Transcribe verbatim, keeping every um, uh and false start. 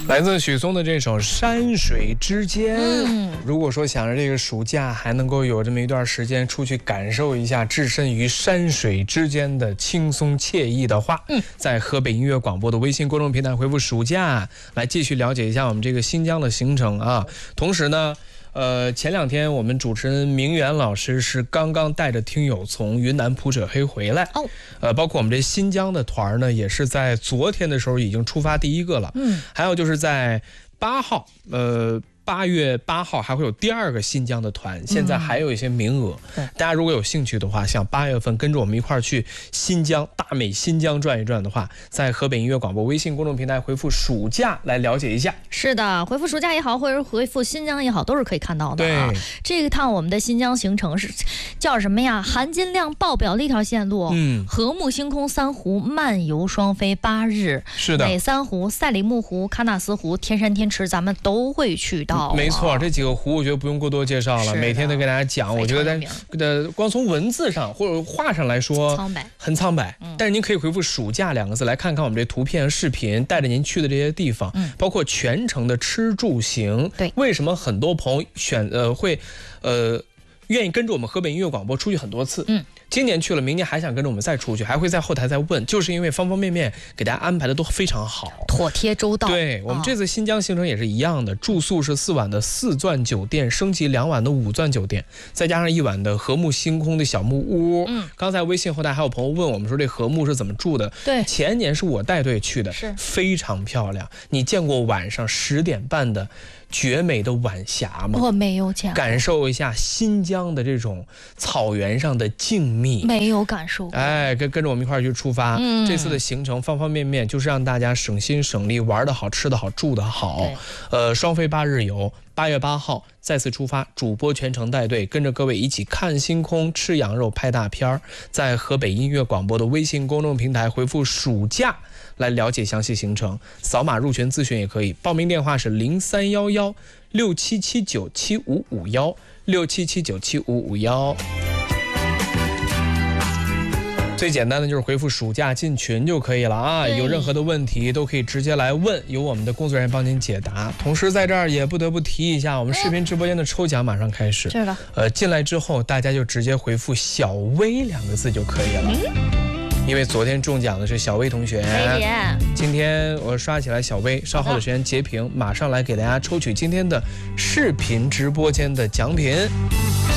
来自许嵩的这首《山水之间》。 嗯， 如果说想着这个暑假还能够有这么一段时间出去感受一下置身于山水之间的轻松惬意的话， 嗯， 在河北音乐广播的微信公众平台回复暑假来继续了解一下我们这个新疆的行程啊。同时呢，呃，前两天我们主持人明远老师是刚刚带着听友从云南普者黑回来， 哦， 呃，包括我们这新疆的团呢，也是在昨天的时候已经出发第一个了， 嗯， 还有就是在八号，呃。八月八号还会有第二个新疆的团，现在还有一些名额。 嗯、 大家如果有兴趣的话，想八月份跟着我们一块儿去新疆大美新疆转一转的话，在河北音乐广播微信公众平台回复暑假来了解一下。 是的，回复暑假也好，或者回复新疆也好，都是可以看到的啊。这一趟我们的新疆行程是叫什么呀？含金量爆表的一条线路，嗯，和睦星空三湖漫游双飞八日， 是的， 美三湖、赛里木湖、喀纳斯湖、天山天池，咱们都会去到。 没错，这几个湖我觉得不用过多介绍了，每天都给大家讲。我觉得在光从文字上或者画上来说， 苍白， 很苍白。嗯、但是您可以回复“暑假”两个字来看看我们这图片、视频，带着您去的这些地方，嗯、包括全程的吃住行。 对， 为什么很多朋友选呃会呃愿意跟着我们河北音乐广播出去很多次？嗯。今年去了，明年还想跟着我们再出去，还会在后台再问，就是因为方方面面给大家安排的都非常好， 妥帖周到。 对，我们这次新疆行程也是一样的，哦、住宿是四晚的四钻酒店，升级两晚的五钻酒店，再加上一晚的和睦星空的小木屋。嗯，刚才微信后台还有朋友问我们说这和睦是怎么住的？ 对， 前年是我带队去的， 是非常漂亮。你见过晚上十点半的绝美的晚霞吗？ 我没有见过， 感受一下新疆的这种草原上的静。 没有感受， 哎，跟跟着我们一块儿去出发。嗯，这次的行程方方面面就是让大家省心省力，玩得好，吃得好，住得好。呃，双飞八日游，八月八号再次出发，主播全程带队，跟着各位一起看星空、吃羊肉、拍大片儿。在河北音乐广播的微信公众平台回复“暑假”来了解详细行程，扫码入群咨询也可以。报名电话是零三幺幺六七七九七五五幺六七七九七五五幺。最简单的就是回复暑假进群就可以了啊！有任何的问题都可以直接来问，由我们的工作人员帮您解答。同时在这儿也不得不提一下，我们视频直播间的抽奖马上开始。 是的。 呃，进来之后大家就直接回复小薇两个字就可以了。嗯，因为昨天中奖的是小薇同学， 薇姐， 今天我刷起来小薇，稍后的时间截屏，马上来给大家抽取今天的视频直播间的奖品。